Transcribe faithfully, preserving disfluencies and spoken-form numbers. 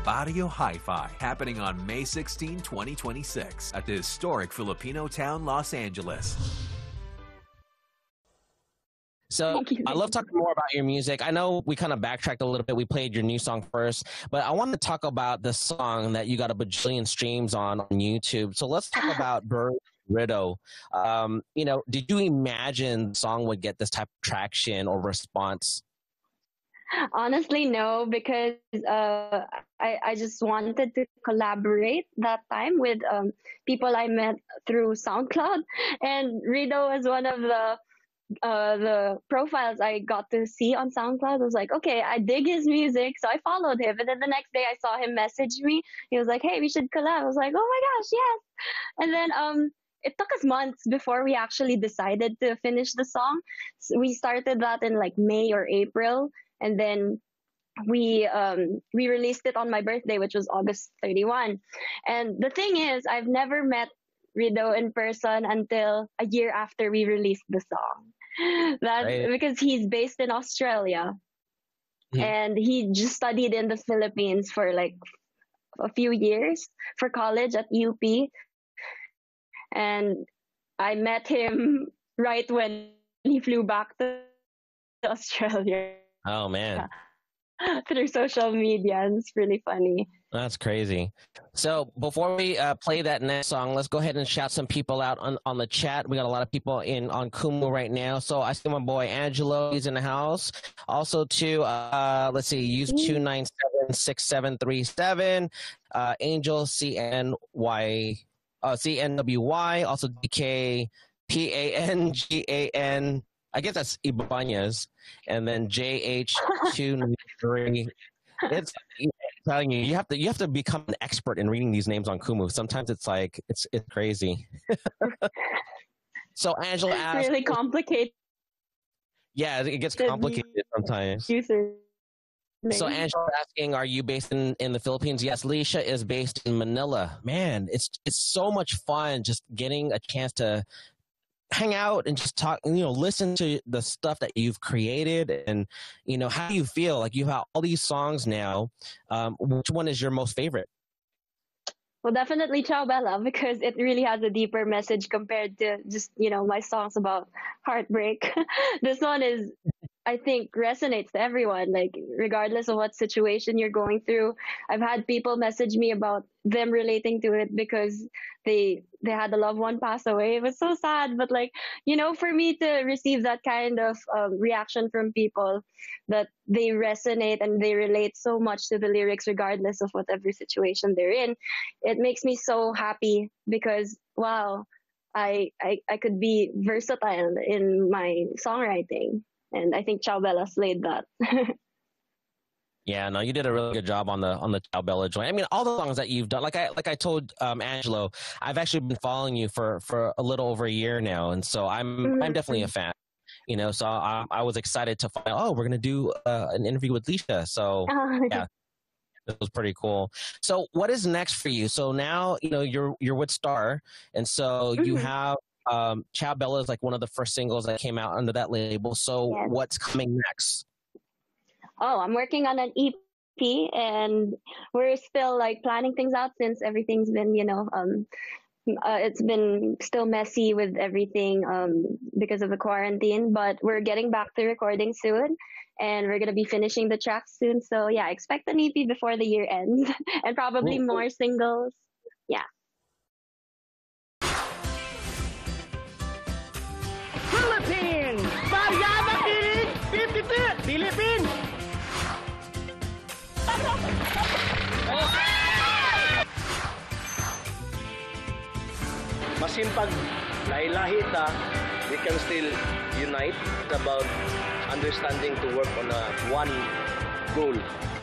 Barrio Hi-Fi, happening on May sixteenth, twenty twenty-six at the historic Filipino town, Los Angeles. So I love talking more about your music. I know we kind of backtracked a little bit. We played your new song first, but I want to talk about the song that you got a bajillion streams on on YouTube. So let's talk about Burrito. Um, you know, did you imagine the song would get this type of traction or response? Honestly, no, because uh, I, I just wanted to collaborate that time with um, people I met through SoundCloud. And Rido was one of the uh, the profiles I got to see on SoundCloud. I was like, okay, I dig his music. So I followed him. And then the next day I saw him message me. He was like, hey, we should collab. I was like, oh my gosh, yes. And then um, it took us months before we actually decided to finish the song. So we started that in like May or April. And then we um, we released it on my birthday, which was August thirty-first. And the thing is, I've never met Rido in person until a year after we released the song. That's right. Because he's based in Australia. Mm. And he just studied in the Philippines for like a few years for college at U P. And I met him right when he flew back to Australia. Oh, man. Yeah. Through social media. It's really funny. That's crazy. So before we uh, play that next song, let's go ahead and shout some people out on, on the chat. We got a lot of people in on Kumu right now. So I see my boy Angelo. He's in the house. Also, to, uh, let's see, use two nine seven, six seven three seven. Uh, Angel, C N Y, uh, C N W Y. Also, D K, P A N G A N. I guess that's Ibanez. And then J H two nine three. It's I'm telling you, you have to you have to become an expert in reading these names on Kumu. Sometimes it's like it's it's crazy. So Angela asked, really complicated. Yeah, it gets complicated sometimes. User So Angela asking, are you based in, in the Philippines? Yes, Leisha is based in Manila. Man, it's it's so much fun just getting a chance to hang out and just talk, you know, listen to the stuff that you've created. And, you know, how do you feel? Like you have all these songs now. Um, which one is your most favorite? Well, definitely Ciao Bella, because it really has a deeper message compared to just, you know, my songs about heartbreak. This one is, I think, resonates to everyone, like regardless of what situation you're going through. I've had people message me about them relating to it because they they had a loved one pass away. It was so sad, but like, you know, for me to receive that kind of um, reaction from people that they resonate and they relate so much to the lyrics regardless of whatever situation they're in, it makes me so happy because wow, I I, I could be versatile in my songwriting. And I think Ciao Bella slayed that. Yeah, no, you did a really good job on the on the Ciao Bella joint. I mean, all the songs that you've done, like I like I told um, Angelo, I've actually been following you for, for a little over a year now, and so I'm mm-hmm. I'm definitely a fan. You know, so I, I was excited to find. Oh, we're gonna do uh, an interview with Leisha. So oh, yeah, it was pretty cool. So what is next for you? So now you know you're you're with Star, and so mm-hmm. you have. Um, Ciao Bella is like one of the first singles that came out under that label. So yes. What's coming next? Oh, I'm working on an E P and we're still like planning things out since everything's been, you know, um, uh, it's been still messy with everything um, because of the quarantine, but we're getting back to recording soon and we're going to be finishing the tracks soon. So yeah, expect an E P before the year ends and probably Ooh. more singles. Yeah. Philippines! Mariana Kilig! fifty-two! Philippines! Masimpag lahi-lahi ta, we can still unite. It's about understanding to work on a one goal.